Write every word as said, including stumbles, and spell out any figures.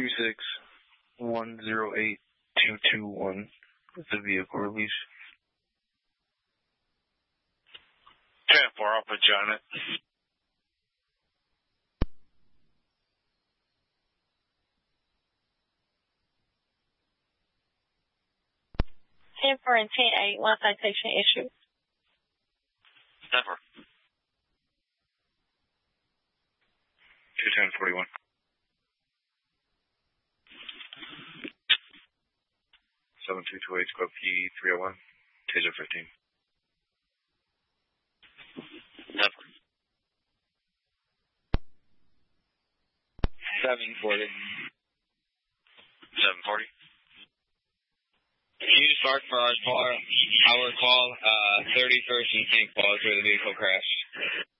two six one zero eight two two one with the vehicle release. ten four, I'll put you on it. ten four and ten eight, one citation issued. ten four. two ten forty-one. seven two two eight, scope P three oh one, taser fifteen. ten four. seven forty. seven forty. Can you just mark for our call, our call uh, thirty-first and Saint Paul where the vehicle crashed?